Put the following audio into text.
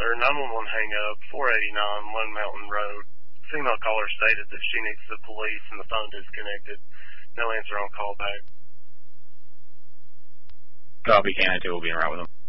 sir. 911 hang up, 489 Lone Mountain Road. Female caller stated that she needs the police and the phone disconnected. No answer on call back. Copy, Canada 2 will be en route with them.